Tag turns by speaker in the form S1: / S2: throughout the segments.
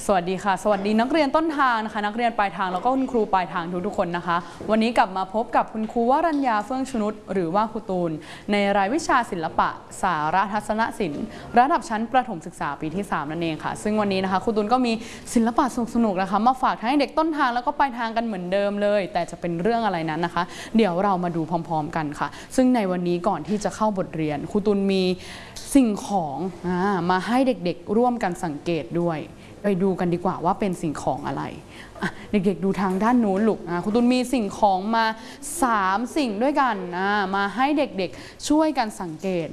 S1: สวัสดีค่ะสวัสดีนักเรียนต้นทางนะคะนักเรียนปลายทางแล้วก็คุณครูปลายทางทุกคนนะคะวันนี้กลับมาพบกับคุณครูวรัญญาเฟื่องชนุชหรือว่าครูตูนในรายวิชาศิลปะสารทัศนศิลป์ระดับชั้นประถมศึกษาปีที่3นั่นเองค่ะซึ่งวันนี้นะคะครูตูนก็มีศิลปะสนุกๆนะคะมาฝากทั้งเด็กต้นทางแล้วก็ปลายทางกันเหมือนเดิมเลยแต่จะเป็นเรื่องอะไรนั้นนะคะเดี๋ยวเรามาดูพร้อมๆกันค่ะซึ่งในวันนี้ก่อนที่จะเข้าบทเรียนครูตูนมีสิ่งของมาให้เด็กๆร่วมกันสังเกตด้วยไปดูกันดีกว่าว่าเป็นสิ่งของอะไรเด็กๆดูทางด้านโน้นลูกครูตูนมีสิ่งของมา3สิ่งด้วยกันมาให้เด็กๆช่วยกันสังเกต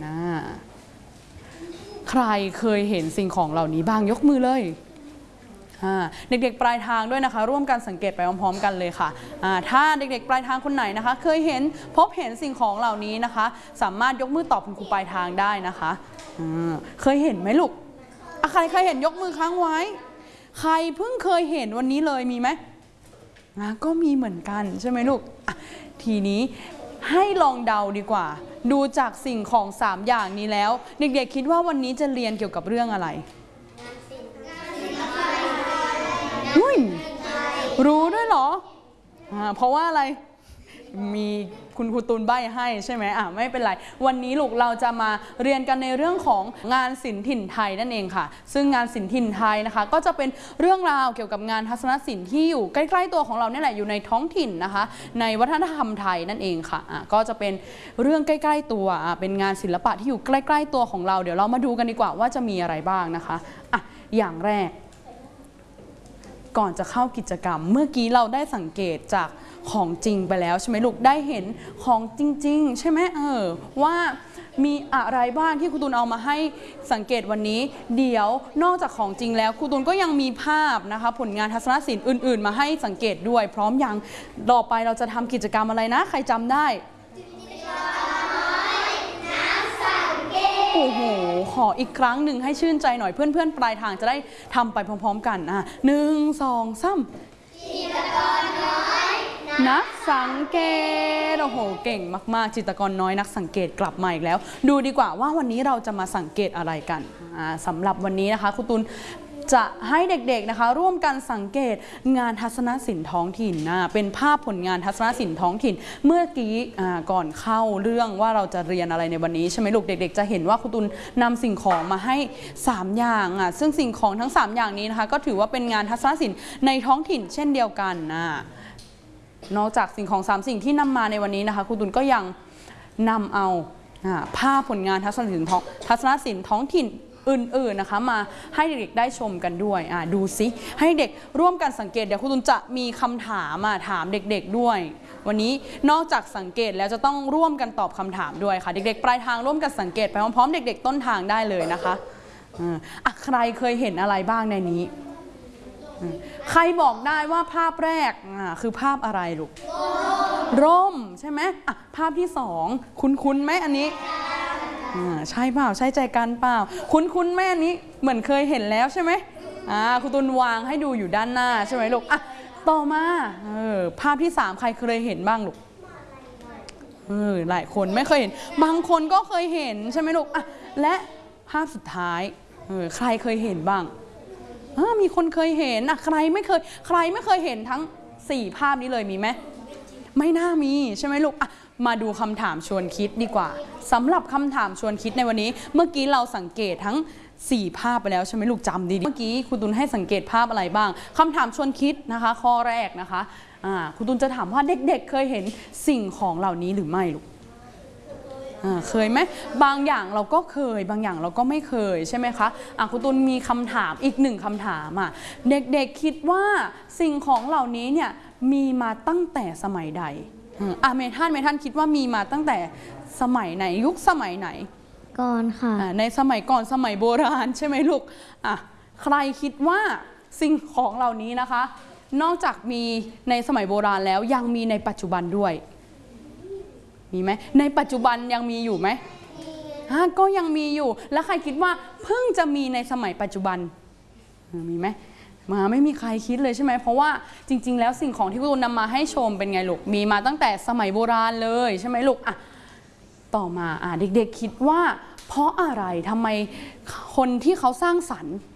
S1: ใครเคยเห็นสิ่งของเหล่านี้บ้างยกมือเลยเด็กๆปลายทางด้วยนะคะร่วมกันสังเกตไปพร้อมๆกันเลยค่ะถ้าเด็กๆปลายทางคนไหนนะคะเคยพบเห็นสิ่งของเหล่านี้นะคะสามารถยกมือตอบคุณครูปลายทางได้นะคะเคยเห็นไหมลูกใครเคยเห็นยกมือค้างไว้ใครเพิ่งเคยเห็นวันนี้เลยมีไหมก็มีเหมือนกันใช่ไหมลูกทีนี้ให้ลองเดาดีกว่าดูจากสิ่งของ3อย่างนี้แล้วเด็กๆคิดว่าวันนี้จะเรียนเกี่ยวกับเรื่องอะไรรู้ด้วยเหรอเพราะว่าอะไรมีคุณครูตูนใบ้ให้ใช่ไหมไม่เป็นไรวันนี้ลูกเราจะมาเรียนกันในเรื่องของงานศิลป์ถิ่นไทยนั่นเองค่ะซึ่งงานศิลป์ถิ่นไทยนะคะก็จะเป็นเรื่องราวเกี่ยวกับงานทัศนศิลป์ที่อยู่ใกล้ๆตัวของเราเนี่ยแหละอยู่ในท้องถิ่นนะคะในวัฒนธรรมไทยนั่นเองค่ะก็จะเป็นเรื่องใกล้ๆตัวเป็นงานศิลปะที่อยู่ใกล้ๆตัวของเราเดี๋ยวเรามาดูกันดีกว่าว่าจะมีอะไรบ้างนะคะอย่างแรกก่อนจะเข้ากิจกรรมเมื่อกี้เราได้สังเกตจากของจริงไปแล้วใช่ไหมลูกได้เห็นของจริงๆใช่ไหมว่ามีอะไรบ้างที่ครูตูนเอามาให้สังเกตวันนี้เดี๋ยวนอกจากของจริงแล้วครูตูนก็ยังมีภาพนะคะผลงานทัศนศิลป์อื่นๆมาให้สังเกตด้วยพร้อมยังต่อไปเราจะทำกิจกรรมอะไรนะใครจำได้โอ้โหขออีกครั้งหนึ่งให้ชื่นใจหน่อยเพื่อนๆปลายทางจะได้ทำไปพร้อมๆกัน1 2 3จิตรกรน้อยนักสังเกตโอ้โหเก่งมากๆจิตรกรน้อยนักสังเกตกลับมาอีกแล้วดูดีกว่าว่าวันนี้เราจะมาสังเกตอะไรกันสำหรับวันนี้นะคะครูตูนจะให้เด็กๆนะคะร่วมกันสังเกตงานทัศนศิลป์ท้องถิ่นเป็นภาพผลงานทัศนศิลป์ท้องถิ่นเมื่อกี้ก่อนเข้าเรื่องว่าเราจะเรียนอะไรในวันนี้ใช่ไหมลูกเด็กๆจะเห็นว่าครูตูนนำสิ่งของมาให้3อย่างซึ่งสิ่งของทั้ง3อย่างนี้นะคะก็ถือว่าเป็นงานทัศนศิลป์ในท้องถิ่นเช่นเดียวกันนอกจากสิ่งของ3สิ่งที่นำมาในวันนี้นะคะครูตูนก็ยังนำเอาภาพผลงานทัศนศิลป์ท้องถิ่นอื่นๆนะคะมาให้เด็กๆได้ชมกันด้วยดูซิให้เด็กร่วมกันสังเกตเดี๋ยวครูตูนจะมีคำถามถามเด็กๆด้วยวันนี้นอกจากสังเกตแล้วจะต้องร่วมกันตอบคำถามด้วยค่ะเด็กๆปลายทางร่วมกันสังเกตไปพร้อมๆเด็กๆต้นทางได้เลยนะคะใครเคยเห็นอะไรบ้างในนี้ใครบอกได้ว่าภาพแรกคือภาพอะไรลูกร่มใช่ไหมภาพที่2คุ้นๆไหมอันนี้ใช่เปล่าใช่ใจกันเปล่าคุ้นๆแม่นี้เหมือนเคยเห็นแล้วใช่ไหมครูตูนวางให้ดูอยู่ด้านหน้าใช่ไหมลูกต่อมาภาพที่3ใครเคยเห็นบ้างลูกหลายคนไม่เคยเห็นบางคนก็เคยเห็นใช่ไหมลูกและภาพสุดท้ายใครเคยเห็นบ้างมีคนเคยเห็นใครไม่เคยเห็นทั้ง4ภาพนี้เลยมีไหมไม่น่ามีใช่ไหมลูกมาดูคำถามชวนคิดดีกว่าสำหรับคำถามชวนคิดในวันนี้เมื่อกี้เราสังเกตทั้ง4ภาพไปแล้วใช่ไหมลูกจำดีๆเมื่อกี้ครูตูนให้สังเกตภาพอะไรบ้างคำถามชวนคิดนะคะข้อแรกนะคะครูตูนจะถามว่าเด็กๆเคยเห็นสิ่งของเหล่านี้หรือไม่ลูกเคยไหมบางอย่างเราก็เคยบางอย่างเราก็ไม่เคยใช่ไหมคะครูตูนมีคำถามอีก1คำถามเด็กๆคิดว่าสิ่งของเหล่านี้เนี่ยมีมาตั้งแต่สมัยใดเมท่านคิดว่ามีมาตั้งแต่สมัยไหนยุคสมัยไหน
S2: ก่อนค่ะ
S1: ในสมัยก่อนสมัยโบราณใช่ไหมลูกใครคิดว่าสิ่งของเหล่านี้นะคะนอกจากมีในสมัยโบราณแล้วยังมีในปัจจุบันด้วยมีไหมในปัจจุบันยังมีอยู่ไหมก็ยังมีอยู่แล้วใครคิดว่าเพิ่งจะมีในสมัยปัจจุบันมีไหมไม่มีใครคิดเลยใช่ไหมเพราะว่าจริงๆแล้วสิ่งของที่ครูตูนนำมาให้ชมเป็นไงลูกมีมาตั้งแต่สมัยโบราณเลยใช่ไหมลูกต่อมาเด็กๆคิดว่าเพราะอะไรทำไมคนที่เขาสร้างสรรค์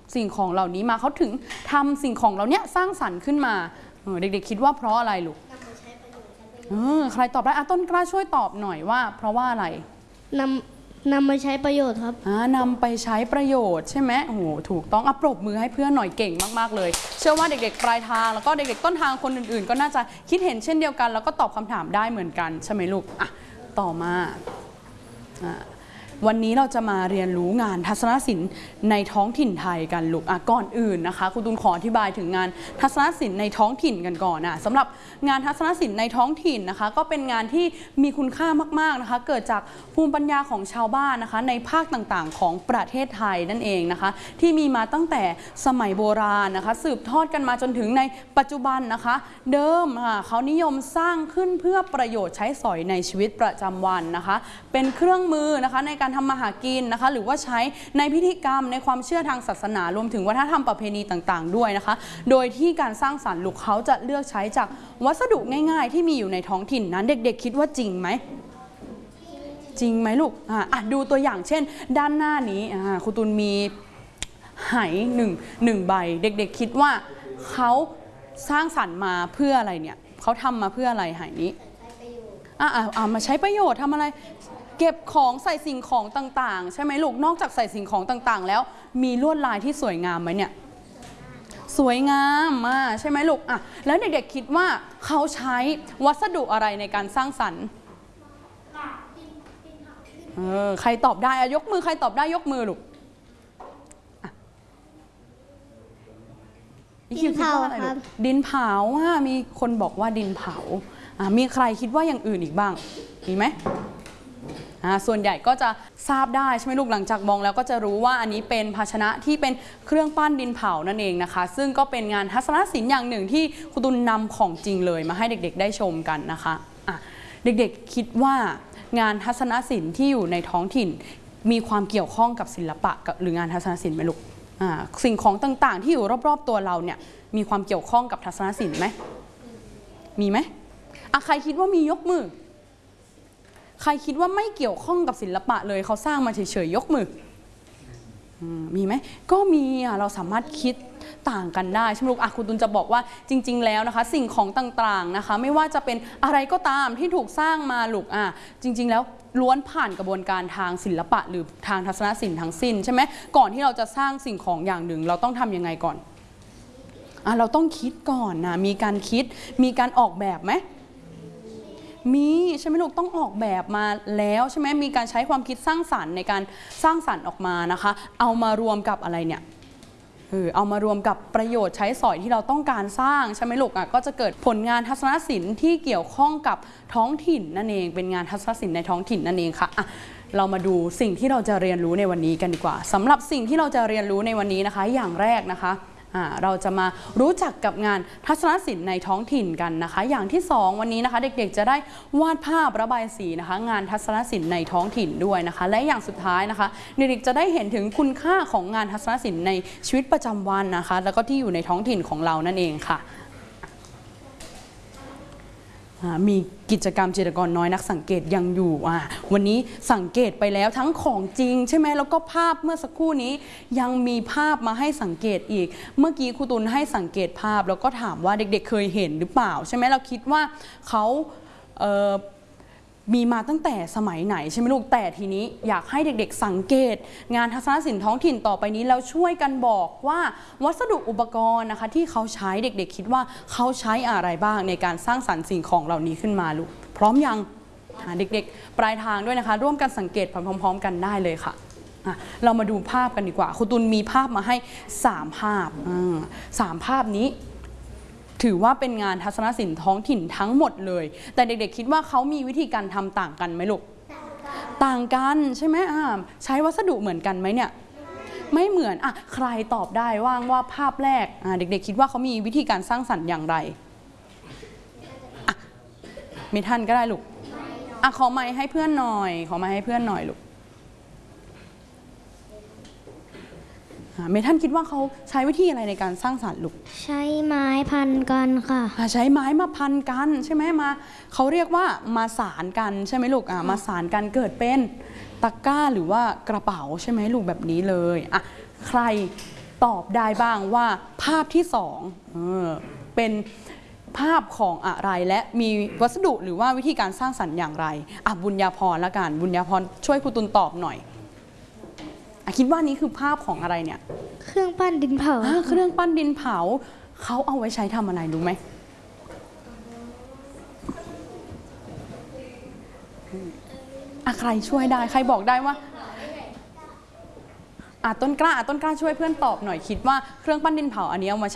S1: สิ่งของเหล่านี้มาเขาถึงทำสิ่งของเหล่านี้สร้างสรรค์ขึ้นมาเด็กๆคิดว่าเพราะอะไรลูกใครตอบได้ต้นกล้าช่วยตอบหน่อยว่าเพราะว่าอะไร
S2: นำมาใช้ประโยชน์ครับ
S1: นำไปใช้ประโยชน์ใช่ไหมโอ้โหถูกต้องปรบมือให้เพื่อนหน่อยเก่งมากๆเลยเชื่อว่าเด็กๆปลายทางแล้วก็เด็กๆต้นทางคนอื่นๆก็น่าจะคิดเห็นเช่นเดียวกันแล้วก็ตอบคำถามได้เหมือนกันใช่ไหมลูกต่อมาวันนี้เราจะมาเรียนรู้งานทัศนศิลป์ในท้องถิ่นไทยกันลูกก่อนอื่นนะคะครูตูนขออธิบายถึงงานทัศนศิลป์ในท้องถิ่นกันก่อนสำหรับงานทัศนศิลป์ในท้องถิ่นนะคะก็เป็นงานที่มีคุณค่ามากๆนะคะเกิดจากภูมิปัญญาของชาวบ้านนะคะในภาคต่างๆของประเทศไทยนั่นเองนะคะที่มีมาตั้งแต่สมัยโบราณนะคะสืบทอดกันมาจนถึงในปัจจุบันนะคะเดิมเขานิยมสร้างขึ้นเพื่อประโยชน์ใช้สอยในชีวิตประจำวันนะคะเป็นเครื่องมือนะคะในการทำมาหากินนะคะหรือว่าใช้ในพิธีกรรมในความเชื่อทางศาสนารวมถึงวัฒนธรรมประเพณีต่างๆด้วยนะคะโดยที่การสร้างสรรค์ลูกเขาจะเลือกใช้จากวัสดุง่ายๆที่มีอยู่ในท้องถิ่นนั้นเด็กๆคิดว่าจริงไหมจริงไหมลูกดูตัวอย่างเช่นด้านหน้านี้ครูตูนมีไหหนึ่งใบเด็กๆคิดว่าเขาสร้างสรรค์มาเพื่ออะไรเนี่ยเขาทำมาเพื่ออะไรไหนี้มาใช้ประโยชน์ทำอะไรเก็บของใส่สิ่งของต่างๆใช่ไหมลูกนอกจากใส่สิ่งของต่างๆแล้วมีลวดลายที่สวยงามไหมเนี่ยสวยงามใช่ไหมลูกแล้วเด็กๆคิดว่าเขาใช้วัสดุอะไรในการสร้างสรรค์ใครตอบได้ยกมือใครตอบได้ยกมือลูก
S2: ดินเผาครับ
S1: ดินเผามีคนบอกว่าดินเผามีใครคิดว่าอย่างอื่นอีกบ้างมีไหมส่วนใหญ่ก็จะทราบได้ใช่ไหมลูกหลังจากมองแล้วก็จะรู้ว่าอันนี้เป็นภาชนะที่เป็นเครื่องปั้นดินเผานั่นเองนะคะซึ่งก็เป็นงานทัศนศิลป์อย่างหนึ่งที่ครูตุลนำของจริงเลยมาให้เด็กๆได้ชมกันนะคะเด็กๆคิดว่างานทัศนศิลป์ที่อยู่ในท้องถิ่นมีความเกี่ยวข้องกับศิลปะหรืองานทัศนศิลป์ไหมลูกสิ่งของต่างๆที่อยู่รอบๆตัวเราเนี่ยมีความเกี่ยวข้องกับทัศนศิลป์ไหมมีไหมใครคิดว่ามียกมือใครคิดว่าไม่เกี่ยวข้องกับศิลปะเลยเขาสร้างมาเฉยๆยกมือมีไหมก็มีเราสามารถคิดต่างกันได้ใช่ไหมลูกครูตุลจะบอกว่าจริงๆแล้วนะคะสิ่งของต่างๆนะคะไม่ว่าจะเป็นอะไรก็ตามที่ถูกสร้างมาลูกจริงๆแล้วล้วนผ่านกระบวนการทางศิลปะหรือทางทัศนศิลป์ทั้งสิ้นใช่ไหมก่อนที่เราจะสร้างสิ่งของอย่างหนึ่งเราต้องทำยังไงก่อนเราต้องคิดก่อนนะมีการคิดมีการออกแบบไหมมีใช่ไหมลูกต้องออกแบบมาแล้วใช่ไหมมีการใช้ความคิดสร้างสรรค์ในการสร้างสรรค์ออกมานะคะเอามารวมกับอะไรเนี่ยเอามารวมกับประโยชน์ใช้สอยที่เราต้องการสร้างใช่ไหมลูกก็จะเกิดผลงานทัศนศิลป์ที่เกี่ยวข้องกับท้องถิ่นนั่นเองเป็นงานทัศนศิลป์ในท้องถิ่นนั่นเองค่ะเรามาดูสิ่งที่เราจะเรียนรู้ในวันนี้กันดีกว่าสำหรับสิ่งที่เราจะเรียนรู้ในวันนี้นะคะอย่างแรกนะคะเราจะมารู้จักกับงานทัศนศิลป์ในท้องถิ่นกันนะคะอย่างที่2วันนี้นะคะเด็กๆจะได้วาดภาพระบายสีนะคะงานทัศนศิลป์ในท้องถิ่นด้วยนะคะและอย่างสุดท้ายนะคะเด็กๆจะได้เห็นถึงคุณค่าของงานทัศนศิลป์ในชีวิตประจำวันนะคะแล้วก็ที่อยู่ในท้องถิ่นของเรานั่นเองค่ะมีกิจกรรมจิตรกรน้อยนักสังเกตยังอยู่วันนี้สังเกตไปแล้วทั้งของจริงใช่ไหมแล้วก็ภาพเมื่อสักครู่นี้ยังมีภาพมาให้สังเกตอีกเมื่อกี้ครูตุลให้สังเกตภาพแล้วก็ถามว่าเด็กๆเคยเห็นหรือเปล่าใช่ไหมเราคิดว่าเขามีมาตั้งแต่สมัยไหนใช่ไหมลูกแต่ทีนี้อยากให้เด็กๆสังเกตงานทัศนศิลป์ท้องถิ่นต่อไปนี้แล้วช่วยกันบอกว่าวัสดุอุปกรณ์นะคะที่เขาใช้เด็กๆคิดว่าเขาใช้อะไรบ้างในการสร้างสรรค์สิ่งของเหล่านี้ขึ้นมาลูกพร้อมยังเด็กๆปลายทางด้วยนะคะร่วมกันสังเกตพร้อมๆกันได้เลยค่ะเรามาดูภาพกันดีกว่าครูตุลมีภาพมาให้3ภาพ3ภาพนี้ถือว่าเป็นงานทัศนศิลป์ท้องถิ่นทั้งหมดเลยแต่เด็กๆคิดว่าเขามีวิธีการทำต่างกันไหมลูกต่างกันใช่ไหมใช้วัสดุเหมือนกันไหมเนี่ยไม่เหมือนใครตอบได้ว่าภาพแรกเด็กๆคิดว่าเขามีวิธีการสร้างสรรค์อย่างไรมีท่านก็ได้ลูกขอไมค์ให้เพื่อนหน่อยขอไมค์ให้เพื่อนหน่อยลูกเมทันคิดว่าเขาใช้วิธีอะไรในการสร้างสรรค์ลูก
S2: ใช้ไม้พันกันค่ะ
S1: ใช้ไม้มาพันกันใช่ไหมมาเขาเรียกว่ามาสานกันใช่ไหมลูกมาสานกันเกิดเป็นตะกร้าหรือว่ากระเป๋าใช่ไหมลูกแบบนี้เลยใครตอบได้บ้างว่าภาพที่สองเป็นภาพของอะไรและมีวัสดุหรือว่าวิธีการสร้างสรรค์อย่างไรบุญญาพรละกันบุญญาพรช่วยครูตุลตอบหน่อยคิดว่านี้คือภาพของอะไรเนี่ย
S2: เครื่องปั้นดินเผา
S1: เครื่องปั้นดินเผาเขาเอาไว้ใช้ทำอะไรรู้ไหมใครช่วยได้ใครบอกได้ว่าต้นกล้าช่วยเพื่อนตอบหน่อยคิดว่าเครื่องปั้นดินเผาอันนี้เอามาใช้